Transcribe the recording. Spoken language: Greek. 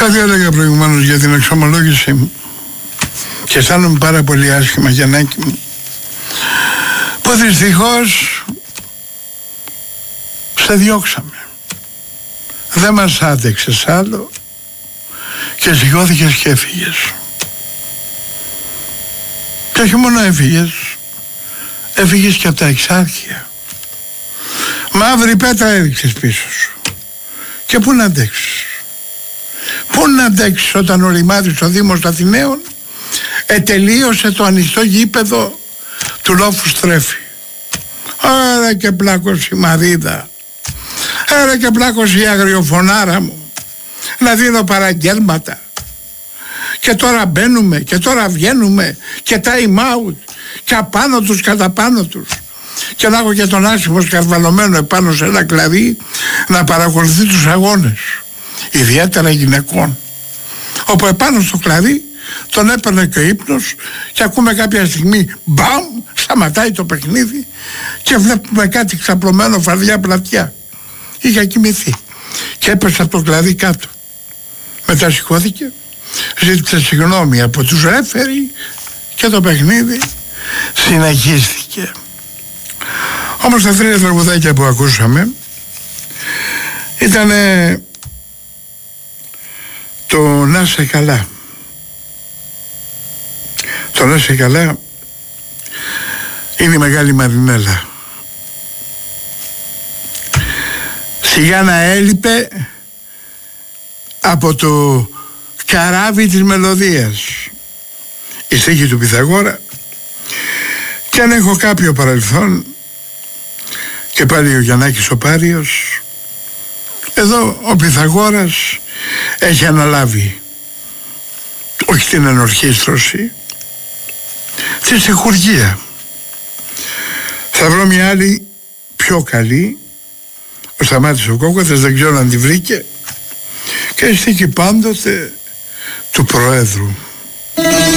Κάτι έλεγα προηγουμένως για την εξομολόγησή μου και αισθάνομαι πάρα πολύ άσχημα, Γιαννάκη μου, που δυστυχώς σε διώξαμε. Δεν μας άντεξες άλλο και σηκώθηκες και έφυγες. Και όχι μόνο έφυγες και από τα Εξάρχεια. Μαύρη πέτρα έριξες πίσω σου. Και πού να αντέξεις? Πού να αντέξεις όταν ο Ρημάδης ο Δήμος Αθηναίων ετελείωσε το ανοιχτό γήπεδο του Λόφου Στρέφη? Άρα και πλάκος η Μαρίδα, άρα και πλάκος η αγριοφωνάρα μου, να δίνω παραγγέλματα. Και τώρα μπαίνουμε και τώρα βγαίνουμε και time out και απάνω τους κατά πάνω τους. Και να έχω και τον άσχημο σκαρβαλωμένο επάνω σε ένα κλαδί να παρακολουθεί τους αγώνες, ιδιαίτερα γυναικών, όπου επάνω στο κλαδί τον έπαιρνε και ο ύπνος και ακούμε κάποια στιγμή μπαμ, σταματάει το παιχνίδι και βλέπουμε κάτι ξαπλωμένο φαρδιά πλατιά. Είχα κοιμηθεί και έπεσε από το κλαδί κάτω. Μετά σηκώθηκε, ζήτησε συγγνώμη από τους ρέφεροι και το παιχνίδι συνεχίστηκε. Όμως τα τρία τραγουδάκια που ακούσαμε ήταν το «Να σε καλά». Το «Να σε καλά» είναι η Μεγάλη Μαρινέλα. Σιγά να έλειπε από το καράβι της μελωδίας η στίχη του Πυθαγόρα. Και αν έχω κάποιο παρελθόν, και πάλι ο Γιαννάκης ο Πάριος, εδώ ο Πυθαγόρας έχει αναλάβει όχι την ενορχήστρωση, τη συγχουργία. Θα βρω μια άλλη πιο καλή, ο Σταμάτης ο Κόκοθας, δεν ξέρω αν τη βρήκε, και η στίχη πάντοτε του Προέδρου.